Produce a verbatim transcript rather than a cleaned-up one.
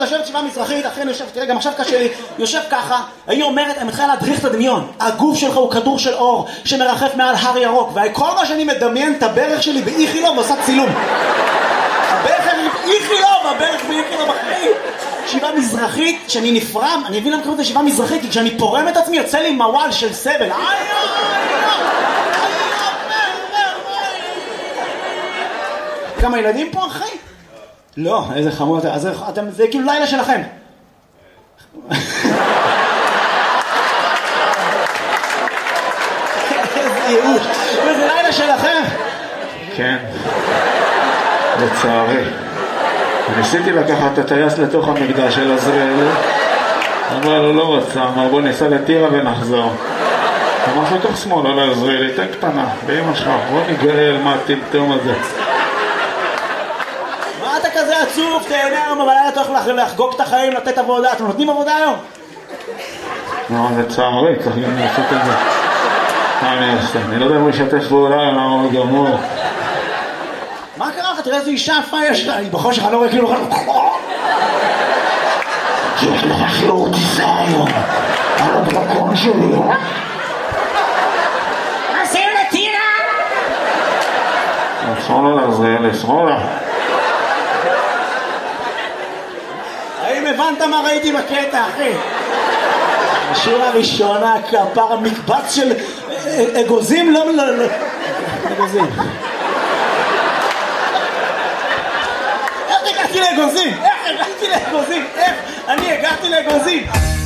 יושבת שבעה מזרחית, אכן יושב, תראה, גם עכשיו קשה לי, יושב ככה, היא אומרת, אני מתחילה להדריך את הדמיון. הגוף שלך הוא כדור של אור שמרחף מעל הר ירוק, וכל מה שאני מדמיין את הברך שלי באיכילוב ועושה צילום. הברך שלי באיכילוב, הברך באיכילוב אחרי. שבעה מזרחית, שאני נפרם, אני מבין למה קוראים את זה שבעה מזרחית, כי כשאני פורם את עצמי יוצא לי מוואל של סבל. כמה ילדים פה אחי? לא, איזה חמוד, אז אתם, זה כאילו לילה שלכם. איזה ייאוש, זה לילה שלכם. כן, לצערי. ניסיתי לקחת את הטייס לתוך המקדש של עזריאל, אבל הוא לא רצה, אמר בוא ניסע לטירה ונחזור. אמר לתוך שמאל, לא לעזריאל, תן קטנה, באמא שלך, בוא נגאל מה הטמטום הזה. מה אתה כזה עצוב? תהנה היום, אבל אתה הולך לחגוג את החיים, לתת עבודה. אתם נותנים עבודה היום? לא, זה צערי, צריך גם לעשות את זה. מה אני אעשה? אני לא יודע אם הוא ישתף פעולה, למה הוא גמור. מה קרה לך? תראה איזו אישה יפה יש לה. אני בכל שלך לא רואה כאילו לך... יש לך חיור טיסה היום. על הדרקון שלי. עושים לטירה! שמאלה לעזריאל, שמאלה. האם הבנת מה ראיתי בקטע, אחי? השורה הראשונה, כפר המקבץ של אגוזים, לא, לא, לא, אגוזים. איך הגעתי לאגוזים? איך הגעתי לאגוזים? איך? אני הגעתי לאגוזים.